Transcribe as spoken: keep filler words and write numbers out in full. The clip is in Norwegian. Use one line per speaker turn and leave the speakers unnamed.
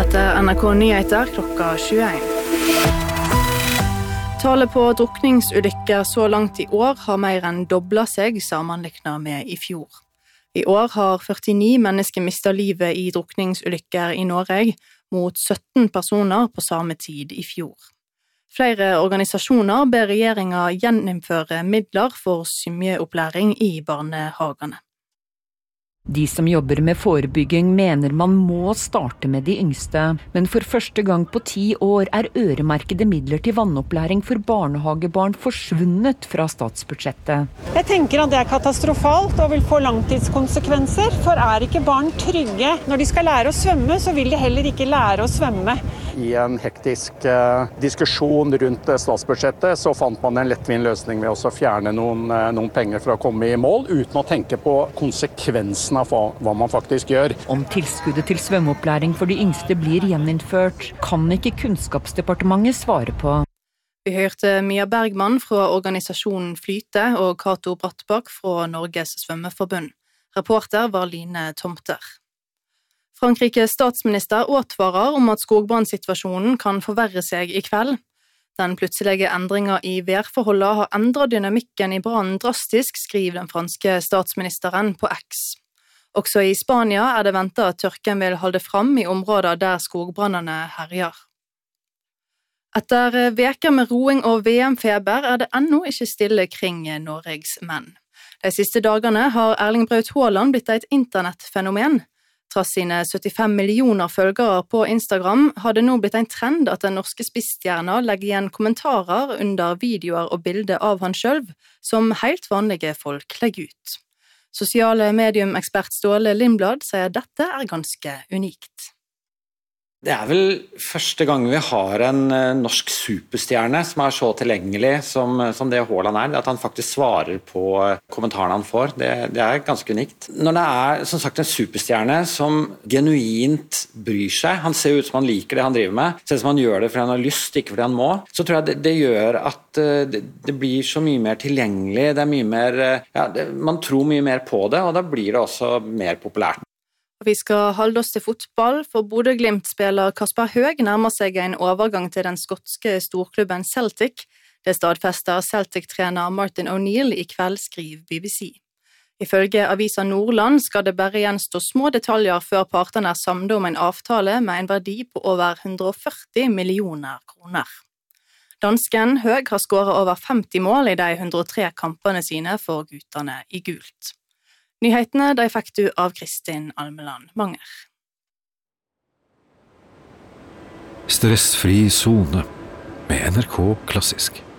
Dette er N R K Nyheter klokka tjueen. Tallet på drukningsulykker så langt i år har mer enn doblet seg sammenlignet med i fjor. I år har førtini mennesker mistet livet i drukningsulykker i Norge, mot sytten personer på samme tid i fjor. Flere organisasjoner ber regjeringen gjeninnføre midler for svømmeopplæring i barnehagene.
De som jobber med forebygging mener man må starte med de yngste, men for første gang på ti år er øremerkede midler til vannopplæring for barnehagebarn forsvunnet fra statsbudsjettet.
Jeg tenker at det er katastrofalt og vil få langtidskonsekvenser, for er ikke barn trygge når de skal lære å svømme, så vil de heller ikke lære å svømme.
I en hektisk uh, diskusjon rundt uh, statsbudsjettet så fant man en lettvint løsning ved å fjerne noen, uh, noen penger for å komme i mål, uten å tenke på konsekvensene av hva, hva man faktisk gjør.
Om tilskuddet til svømmeopplæring for de yngste blir gjeninnført, kan ikke Kunnskapsdepartementet svare på.
Vi hørte Mia Bergman fra organisasjonen Flyte og Kato Brattbakk fra Norges Svømmeforbund. Reporter var Line Tomter. Frankrikes statsminister advarer om at skogbrannsituasjonen kan forverre seg i kveld. Den plutselige endringen i værforholdene har endret dynamikken i brannen drastisk, skriver den franske statsministeren på X. Også i Spania er det ventet at tørken vil holde fram i områder der skogbrannene herjer. Etter veker med roing og V M-feber er det ennå ikke stille kring Norges menn. De siste dagene har Erling Braut Haaland blitt et internettfenomen. Trass sine syttifem millioner følgere på Instagram har det nå blitt en trend at den norske spissstjerna legger igjen kommentarer under videoer og bilder av han selv, som helt vanlige folk legger ut. Sosiale mediumekspert Ståle Lindblad sier dette er ganske unikt.
Det er vel første gang vi har en norsk superstjerne som er så tilgjengelig som, som det Haaland er, at han faktisk svarer på kommentarene han får. Det, det er ganske unikt. Når det er som sagt en superstjerne som genuint bryr seg, han ser ut som han liker det han driver med, ser ut som han gjør det fordi han har lyst, ikke fordi han må, så tror jeg det, det gjør at det, det blir så mye mer tilgjengelig, det er mye mer, ja, det, man tror mye mer på det, og da blir det også mer populært.
Vi skal holde oss til fotball, for Bodø Glimt-spiller Kasper Høeg nærmer seg en overgang til den skotske storklubben Celtic. Det stadfester Celtic-trener Martin O'Neill i kveld, skriver B B C. Ifølge avisa Nordland skal det bare gjenstå små detaljer før partene er samlet om en avtale med en verdi på over hundre og førti millioner kroner. Dansken Høeg har skåret over femti mål i de hundre og tre kampene sine for guttene i gult. Nyhetene de fikk du av Kristin Almeland Manger.
Stressfri zone med N R K Klassisk.